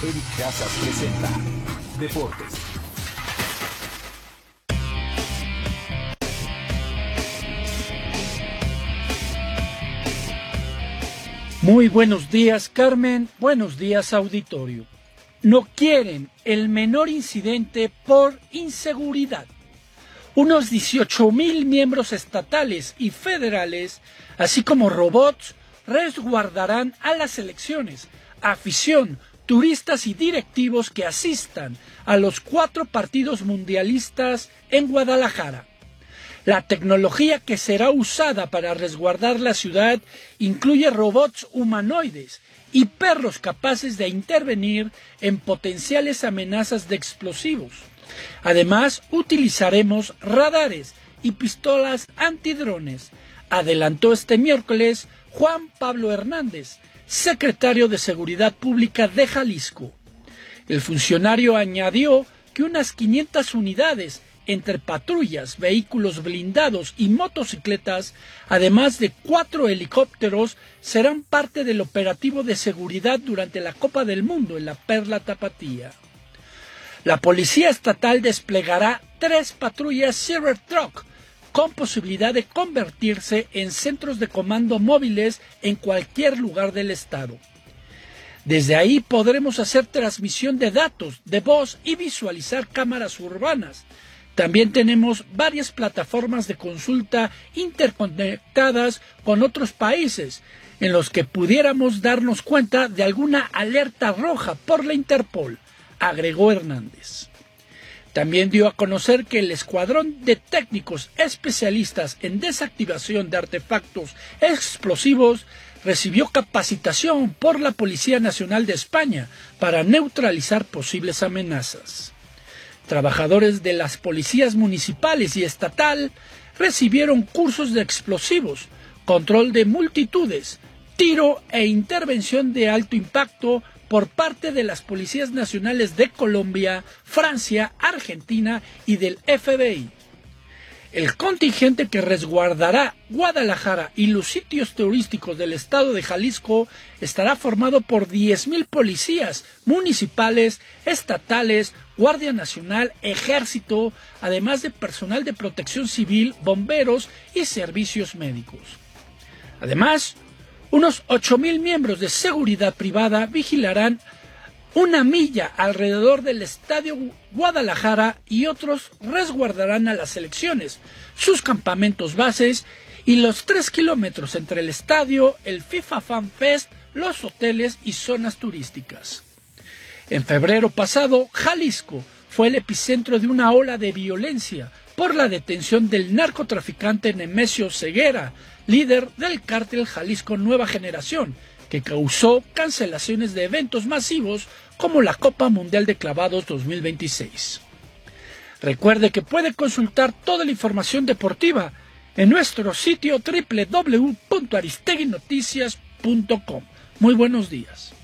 Eric Casas presenta Deportes. Muy buenos días, Carmen. Buenos días, auditorio. No quieren el menor incidente por inseguridad. Unos 18,000 miembros estatales y federales, así como robots, resguardarán a las elecciones, afición, turistas y directivos que asistan a los 4 partidos mundialistas en Guadalajara. La tecnología que será usada para resguardar la ciudad incluye robots humanoides y perros capaces de intervenir en potenciales amenazas de explosivos. Además, utilizaremos radares y pistolas antidrones, adelantó este miércoles Juan Pablo Hernández, secretario de Seguridad Pública de Jalisco. El funcionario añadió que unas 500 unidades entre patrullas, vehículos blindados y motocicletas, además de 4 helicópteros, serán parte del operativo de seguridad durante la Copa del Mundo en la Perla Tapatía. La Policía Estatal desplegará 3 patrullas Cybertruck, con posibilidad de convertirse en centros de comando móviles en cualquier lugar del estado. Desde ahí podremos hacer transmisión de datos, de voz y visualizar cámaras urbanas. También tenemos varias plataformas de consulta interconectadas con otros países, en los que pudiéramos darnos cuenta de alguna alerta roja por la Interpol, agregó Hernández. También dio a conocer que el escuadrón de técnicos especialistas en desactivación de artefactos explosivos recibió capacitación por la Policía Nacional de España para neutralizar posibles amenazas. Trabajadores de las policías municipales y estatal recibieron cursos de explosivos, control de multitudes, tiro e intervención de alto impacto por parte de las policías nacionales de Colombia, Francia, Argentina y del FBI. El contingente que resguardará Guadalajara y los sitios turísticos del estado de Jalisco estará formado por 10,000 policías municipales, estatales, Guardia Nacional, Ejército, además de personal de protección civil, bomberos y servicios médicos. Además, unos 8,000 miembros de seguridad privada vigilarán 1 milla alrededor del Estadio Guadalajara y otros resguardarán a las selecciones, sus campamentos bases y los 3 kilómetros entre el estadio, el FIFA Fan Fest, los hoteles y zonas turísticas. En febrero pasado, Jalisco fue el epicentro de una ola de violencia por la detención del narcotraficante Nemesio Ceguera, líder del cártel Jalisco Nueva Generación, que causó cancelaciones de eventos masivos como la Copa Mundial de Clavados 2026. Recuerde que puede consultar toda la información deportiva en nuestro sitio www.aristeguinoticias.com. Muy buenos días.